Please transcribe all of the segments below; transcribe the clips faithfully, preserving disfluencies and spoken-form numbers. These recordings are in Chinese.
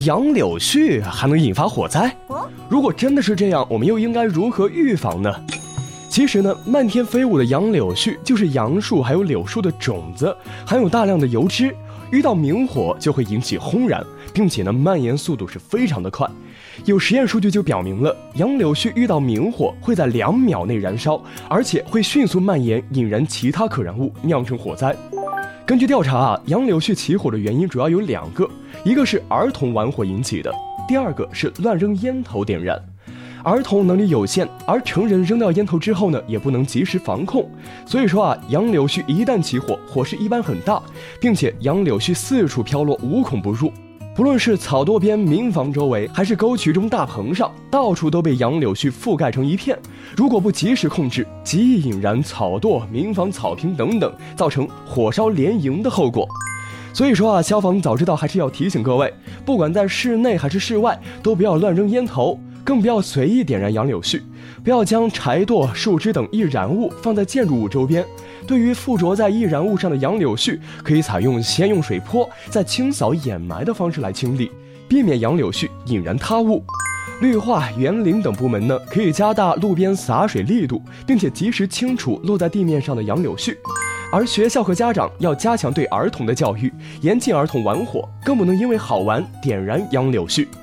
杨柳絮还能引发火灾？如果真的是这样，我们又应该如何预防呢？其实呢，漫天飞舞的杨柳絮就是杨树还有柳树的种子，含有大量的油脂，遇到明火就会引起轰燃，并且呢蔓延速度是非常的快。有实验数据就表明了，杨柳絮遇到明火会在两秒内燃烧，而且会迅速蔓延，引燃其他可燃物，酿成火灾。根据调查啊，杨柳絮起火的原因主要有两个，一个是儿童玩火引起的，第二个是乱扔烟头点燃。儿童能力有限，而成人扔掉烟头之后呢，也不能及时防控，所以说啊，杨柳絮一旦起火，火势一般很大，并且杨柳絮四处飘落，无孔不入。不论是草垛边、民房周围，还是沟渠中、大棚上，到处都被杨柳絮覆盖成一片。如果不及时控制，极易引燃草垛、民房、草坪等等，造成火烧连营的后果。所以说啊，消防早知道还是要提醒各位，不管在室内还是室外，都不要乱扔烟头，更不要随意点燃杨柳絮，不要将柴垛、树枝等易燃物放在建筑物周边。对于附着在易燃物上的杨柳絮，可以采用先用水泼，再清扫掩埋的方式来清理，避免杨柳絮引燃他物。绿化、园林等部门呢，可以加大路边洒水力度，并且及时清除落在地面上的杨柳絮。而学校和家长要加强对儿童的教育，严禁儿童玩火，更不能因为好玩点燃杨柳絮。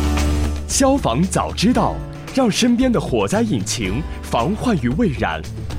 消防早知道，让身边的火灾引擎防患于未然。